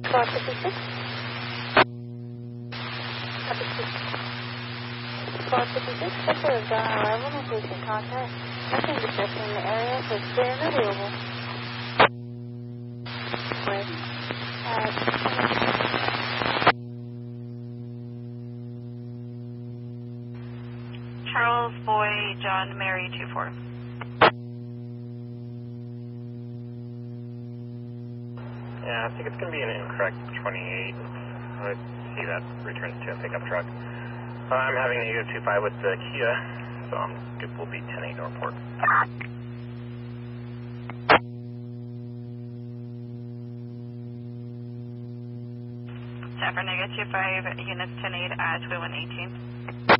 Car 56. Car 56, observed on arrival and patient contact. Nothing distressing in the area, so it's clear and available. Wait. Charles Boy John Mary 24. Yeah, I think it's going to be an incorrect 28. I see that returns to a pickup truck. I'm having a U25 with the Kia, so it will be 10-8 to report. San Fernando 25, units 10-8 at 2118.